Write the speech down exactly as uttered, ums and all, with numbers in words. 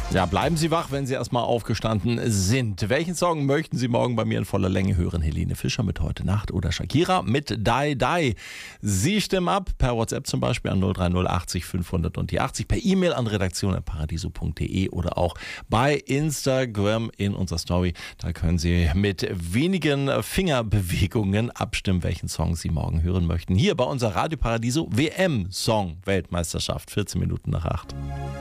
Ja, bleiben Sie wach, wenn Sie erstmal aufgestanden sind. Welchen Song möchten Sie morgen bei mir in voller Länge hören? Helene Fischer mit Heute Nacht oder Shakira mit Die Die. Sie stimmen ab, per WhatsApp zum Beispiel an null drei null achtzig fünfhundert und die achtzig, per E-Mail an redaktion at paradiso punkt de oder auch bei Instagram in unserer Story. Da können Sie mit wenigen Fingerbewegungen abstimmen, welchen Song Sie morgen hören möchten. Hier bei unserer Radio Paradiso W M-Song-Weltmeisterschaft, vierzehn Minuten nach acht.